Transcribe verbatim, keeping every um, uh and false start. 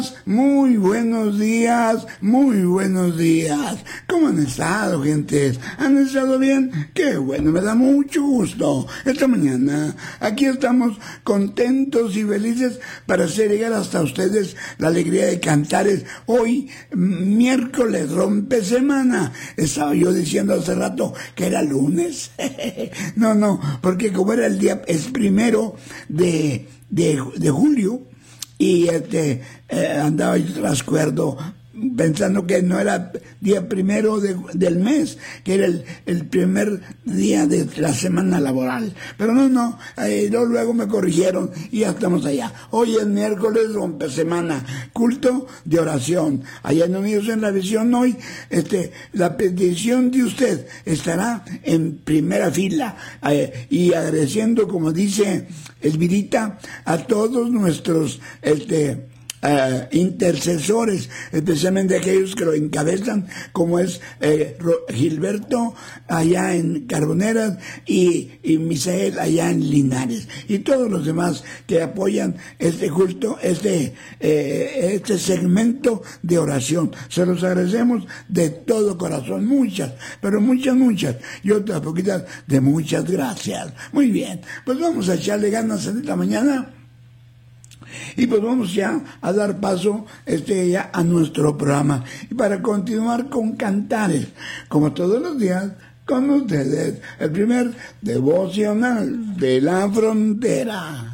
Muy buenos días, muy buenos días. ¿Cómo han estado, gentes? ¿Han estado bien? Qué bueno, me da mucho gusto. Esta mañana aquí estamos contentos y felices para hacer llegar hasta ustedes la alegría de Cantares. Hoy, miércoles, rompe semana. Estaba yo diciendo hace rato que era lunes. No, no, porque como era el día, es primero de, de, de julio, y este eh, andaba yo trascuerdo pensando que no era día primero de, del mes, que era el, el primer día de la semana laboral. Pero no, no, eh, luego me corrigieron y ya estamos allá. Hoy es miércoles, rompe semana, culto de oración. Allá en Unidos en la Visión hoy, este, la petición de usted estará en primera fila, eh, y agradeciendo, como dice Elvirita, a todos nuestros este Uh, intercesores, especialmente aquellos que lo encabezan, como es eh, Gilberto allá en Carboneras y, y Misael allá en Linares, y todos los demás que apoyan este culto, este, eh, este segmento de oración. Se los agradecemos de todo corazón, muchas, pero muchas, muchas, y otras poquitas de muchas gracias. Muy bien, pues vamos a echarle ganas en esta mañana. Y pues vamos ya a dar paso este ya a nuestro programa. Y para continuar con Cantares, como todos los días, con ustedes, el primer devocional de la frontera.